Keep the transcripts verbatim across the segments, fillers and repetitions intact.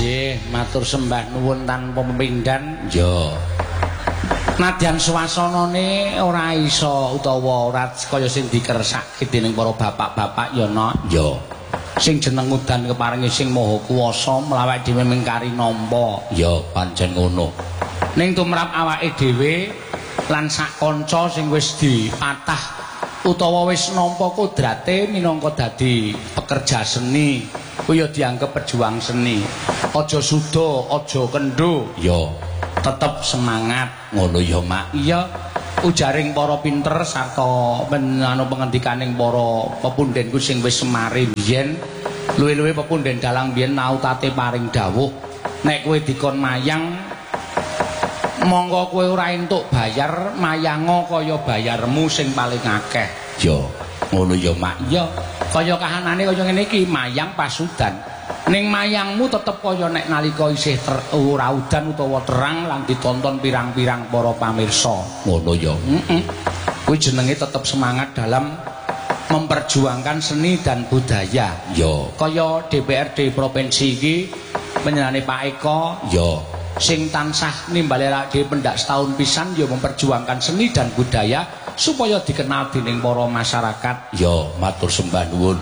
Nggih, matur sembah nuwun tanpa pepindhan. Yo. Nadyan swasanane ora iso utawa ora kaya sing dikersake dening para bapak-bapak ya no. Yo. Sing jeneng udan keparingi sing maha kuwasa mlawak dhewe mingkari nampa. Yo, pancen ngono. Ning tumrap awake dhewe lan sak kanca sing wis dipatah utawa wis nampa kodrate minangka dadi pekerja seni kuwi ya dianggep pejuang seni. Aja suda, aja kendho. Yo. Tetep semangat Ngono ya, Mak. iya ujaring para pinter sarta anu pengendikaning para pepundhenku sing wis semari biyen luwih-luwih pepundhen dalang biyen nautate paring dawuh nek kowe dikon mayang monggo kowe ora entuk bayar mayango kaya bayarmu sing paling akeh. Yo ngono ya, Mak. Iya kaya kahanane kaya ngene iki mayang pasudan ning mayangmu tetep kaya nek nalika isih ora udan utawa terang lan ditonton pirang-pirang para pamirsa. Ngono ya. Heeh. Kuwi jenenge tetep semangat dalam memperjuangkan seni dan budaya. Yo. Kaya D P R D provinsi iki penjenengane Pak Eko Yo. sing tansah nimbali awake dhewe pendak setahun pisan ya memperjuangkan seni dan budaya supaya dikenal dening para masyarakat. Yo, matur sembah nuwun.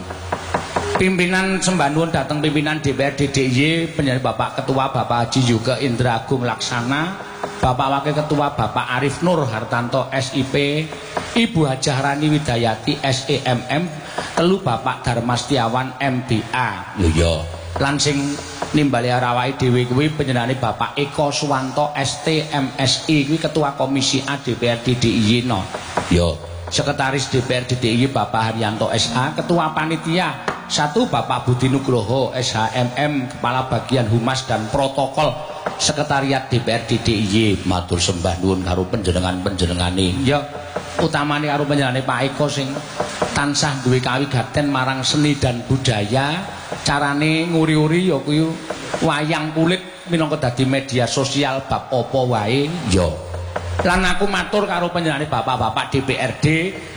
Pimpinan sembah nuwun dateng pimpinan D P R D D I Y penyanyi Bapak Ketua Bapak Haji Yuga Indra Agung Laksana, Bapak Wakil Ketua Bapak Arif Nur Hartanto S I P, Ibu Hajah Rani Widayati S E M M, telu Bapak Dharma Setiawan M B A. Yo yo. Lan sing nimbali awake dhewe kuwi penjenengane Bapak Eko Suwanto S T M S I kuwi Ketua Komisi A D P R D D I Y no. Yo. Sekretaris D P R D D I Y Bapak Haryanto S A, Ketua Panitia satu Bapak Budi Nugroho S H M M, Kepala Bagian Humas dan Protokol Sekretariat D P R D D I Y. Matur sembah nuwun karo panjenengan-panjenengane. Ya, utamane karo panjenengane Pak Eko sing tansah duwe kawigaten marang seni dan budaya. Carane nguri-uri ya kuwi wayang kulit minangka dadi media sosial bab apa wae. Yo. Lan aku matur karo panjenengane bapak-bapak D P R D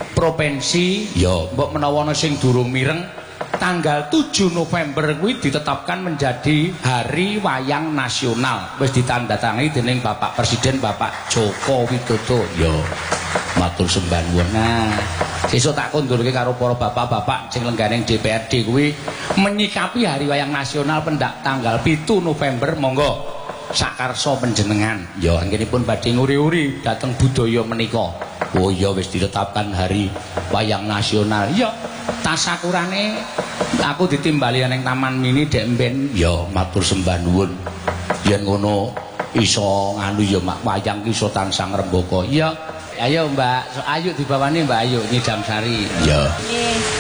provinsi. Yo. Mbok menawa ana sing durung mireng tanggal tujuh November kuwi ditetapkan menjadi Hari Wayang Nasional. Wis ditandatangani dening Bapak Presiden Bapak Joko Widodo. Yo. Matur sembah nuwun. Nah, sesuk tak kondurke karo para bapak-bapak sing lengganing D P R D kuwi menyikapi Hari Wayang Nasional pendak tanggal pitu November monggo sakarsa panjenengan. Yo anggenipun badhe nguri-uri dhateng budaya menika. Oh iya wis ditetapkan Hari Wayang Nasional. Iya, tasakurane aku ditimbali ning Taman Mini dek mben. Yo matur sembah nuwun. Yen ngono iso nganu ya mak wayang ki iso tansah ngrembaka. Iya. Ayo Mbak, ayo dibawani Mbak Ayu Nyidam Sari. Iya.